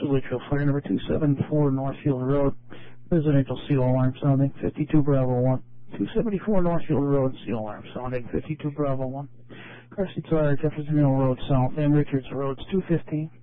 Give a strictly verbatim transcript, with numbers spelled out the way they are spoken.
Litchfield, fire number two seventy-four Northfield Road, residential seal alarm sounding, fifty-two Bravo one. two seventy-four Northfield Road, seal alarm sounding, fifty-two Bravo one. Car seats are Jefferson Hill Road South and Richards Roads, two fifteen.